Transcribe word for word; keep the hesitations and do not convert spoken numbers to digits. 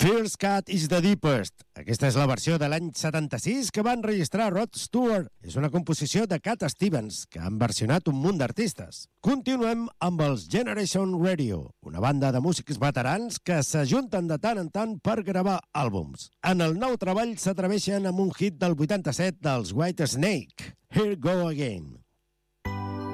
First Cut is the Deepest. Aquesta és la versió de l'any setanta-sis que van registrar Rod Stewart. És una composició de Cat Stevens, que han versionat un munt d'artistes. Continuem amb els Generation Radio, una banda de músics veterans que s'ajunten de tant en tant per gravar àlbums. En el nou treball s'atreveixen amb un hit del vuitanta-set dels White Snake, Here Go Again.